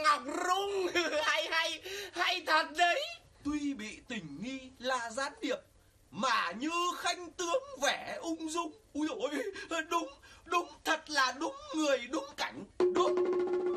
Ngọc Rung. Hay thật đấy. Tuy bị tình nghi là gián điệp mà như khanh tướng vẻ ung dung. Úi dồi ôi, đúng thật là đúng người đúng cảnh.